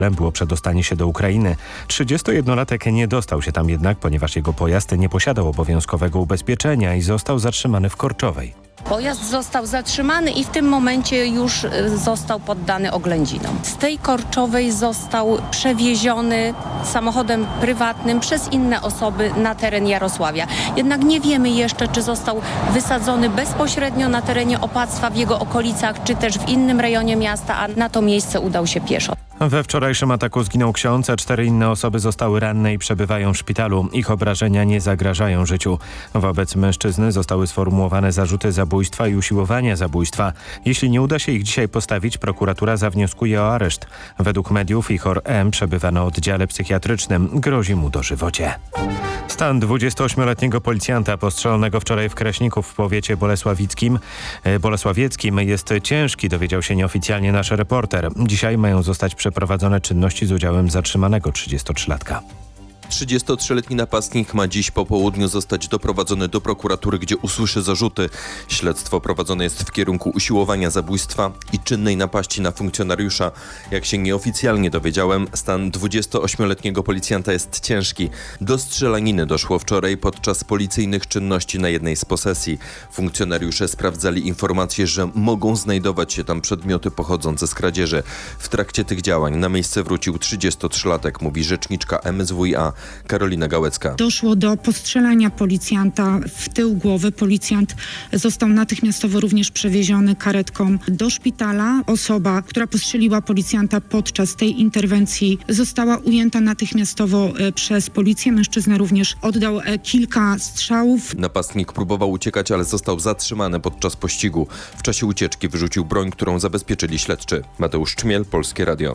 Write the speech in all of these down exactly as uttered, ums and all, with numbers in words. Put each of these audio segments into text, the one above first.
było przedostanie się do Ukrainy. trzydziestojednolatek nie dostał się tam jednak, ponieważ jego pojazd nie posiadał obowiązkowego ubezpieczenia i został zatrzymany w Korczowej. Pojazd został zatrzymany i w tym momencie już został poddany oględzinom. Z tej Korczowej został przewieziony samochodem prywatnym przez inne osoby na teren Jarosławia. Jednak nie wiemy jeszcze, czy został wysadzony bezpośrednio na terenie opactwa w jego okolicach, czy też w innym rejonie miasta, a na to miejsce udał się pieszo. We wczorajszym ataku zginął ksiądz, a cztery inne osoby zostały ranne i przebywają w szpitalu. Ich obrażenia nie zagrażają życiu. Wobec mężczyzny zostały sformułowane zarzuty zabójstwa i usiłowania zabójstwa. Jeśli nie uda się ich dzisiaj postawić, prokuratura zawnioskuje o areszt. Według mediów Ichor M. przebywa na oddziale psychiatrycznym. Grozi mu dożywocie. Stan dwudziestoośmioletniego policjanta postrzelonego wczoraj w Kraśniku w powiecie bolesławickim, bolesławieckim jest ciężki, dowiedział się nieoficjalnie nasz reporter. Dzisiaj mają zostać przeprowadzone czynności z udziałem zatrzymanego trzydziestotrzylatka. trzydziestotrzyletni napastnik ma dziś po południu zostać doprowadzony do prokuratury, gdzie usłyszy zarzuty. Śledztwo prowadzone jest w kierunku usiłowania zabójstwa i czynnej napaści na funkcjonariusza. Jak się nieoficjalnie dowiedziałem, stan dwudziestoośmioletniego policjanta jest ciężki. Do strzelaniny doszło wczoraj podczas policyjnych czynności na jednej z posesji. Funkcjonariusze sprawdzali informacje, że mogą znajdować się tam przedmioty pochodzące z kradzieży. W trakcie tych działań na miejsce wrócił trzydziestotrzylatek, mówi rzeczniczka M S W i A Karolina Gałecka. Doszło do postrzelenia policjanta w tył głowy. Policjant został natychmiastowo również przewieziony karetką do szpitala. Osoba, która postrzeliła policjanta podczas tej interwencji, została ujęta natychmiastowo przez policję. Mężczyzna również oddał kilka strzałów. Napastnik próbował uciekać, ale został zatrzymany podczas pościgu. W czasie ucieczki wyrzucił broń, którą zabezpieczyli śledczy. Mateusz Czmiel, Polskie Radio.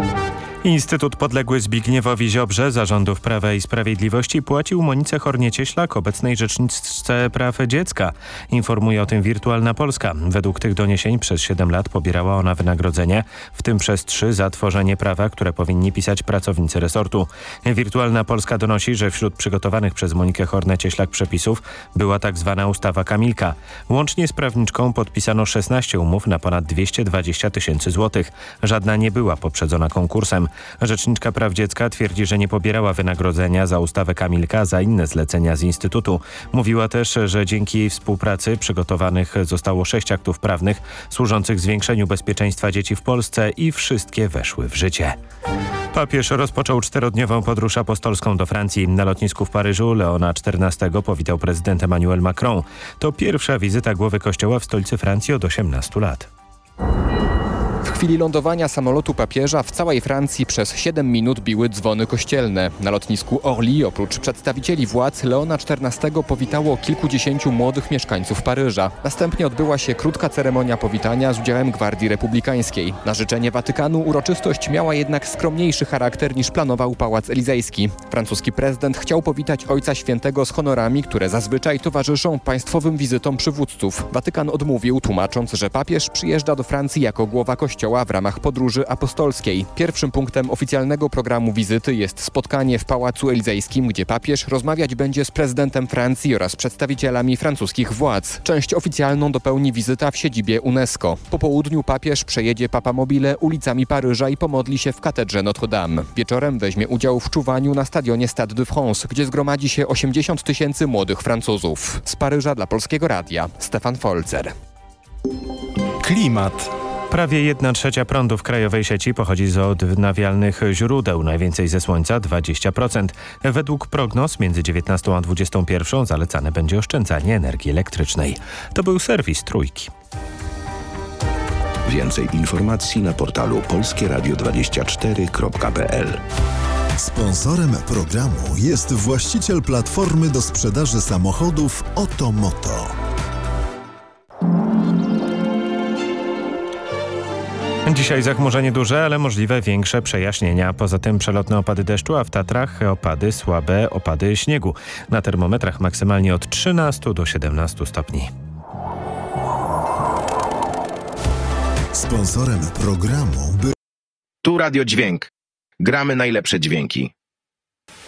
Instytut podległy Zbigniewowi Ziobrze zarządów Prawa i Sprawiedliwości płacił Monice Hornie-Cieślak, obecnej rzeczniczce praw dziecka. Informuje o tym Wirtualna Polska. Według tych doniesień przez siedem lat pobierała ona wynagrodzenie, w tym przez trzy za tworzenie prawa, które powinni pisać pracownicy resortu. Wirtualna Polska donosi, że wśród przygotowanych przez Monikę Hornę-Cieślak przepisów była tak zwana ustawa Kamilka. Łącznie z prawniczką podpisano szesnaście umów na ponad dwieście dwadzieścia tysięcy złotych. Żadna nie była poprzedzona konkursem. Rzeczniczka praw dziecka twierdzi, że nie pobierała wynagrodzenia za ustawę Kamilka, za inne zlecenia z Instytutu. Mówiła też, że dzięki jej współpracy przygotowanych zostało sześć aktów prawnych służących zwiększeniu bezpieczeństwa dzieci w Polsce i wszystkie weszły w życie. Papież rozpoczął czterodniową podróż apostolską do Francji. Na lotnisku w Paryżu Leona czternastego powitał prezydent Emmanuel Macron. To pierwsza wizyta głowy kościoła w stolicy Francji od osiemnastu lat. W chwili lądowania samolotu papieża w całej Francji przez siedem minut biły dzwony kościelne. Na lotnisku Orly oprócz przedstawicieli władz Leona czternastego powitało kilkudziesięciu młodych mieszkańców Paryża. Następnie odbyła się krótka ceremonia powitania z udziałem Gwardii Republikańskiej. Na życzenie Watykanu uroczystość miała jednak skromniejszy charakter niż planował Pałac Elizejski. Francuski prezydent chciał powitać Ojca Świętego z honorami, które zazwyczaj towarzyszą państwowym wizytom przywódców. Watykan odmówił, tłumacząc, że papież przyjeżdża do Francji jako głowa kościoła w ramach podróży apostolskiej. Pierwszym punktem oficjalnego programu wizyty jest spotkanie w Pałacu Elizejskim, gdzie papież rozmawiać będzie z prezydentem Francji oraz przedstawicielami francuskich władz. Część oficjalną dopełni wizyta w siedzibie UNESCO. Po południu papież przejedzie papamobile ulicami Paryża i pomodli się w katedrze Notre Dame. Wieczorem weźmie udział w czuwaniu na stadionie Stade de France, gdzie zgromadzi się osiemdziesiąt tysięcy młodych Francuzów. Z Paryża dla Polskiego Radia Stefan Folzer. Klimat. Prawie jedna trzecia prądu w krajowej sieci pochodzi z odnawialnych źródeł, najwięcej ze słońca dwadzieścia procent. Według prognoz między dziewiętnastą a dwudziestą pierwszą zalecane będzie oszczędzanie energii elektrycznej. To był serwis Trójki. Więcej informacji na portalu polskie radio dwadzieścia cztery kropka p l. Sponsorem programu jest właściciel platformy do sprzedaży samochodów Otomoto. Dzisiaj zachmurzenie duże, ale możliwe większe przejaśnienia. Poza tym przelotne opady deszczu, a w Tatrach opady słabe, opady śniegu. Na termometrach maksymalnie od trzynastu do siedemnastu stopni. Sponsorem programu był... Tu Radio Dźwięk. Gramy najlepsze dźwięki.